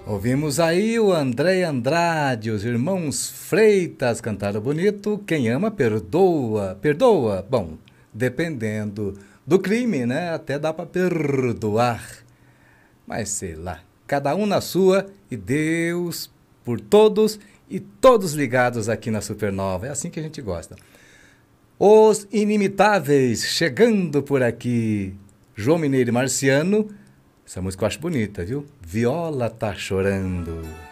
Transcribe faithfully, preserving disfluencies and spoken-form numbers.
Ouvimos aí o André Andrade, os irmãos Freitas cantaram bonito. Quem ama, perdoa. Perdoa? Bom, dependendo do crime, né? Até dá para perdoar. Mas sei lá, cada um na sua e Deus por todos e todos ligados aqui na Supernova. É assim que a gente gosta. Os Inimitáveis chegando por aqui. João Mineiro e Marciano. Essa música eu acho bonita, viu? Viola tá chorando.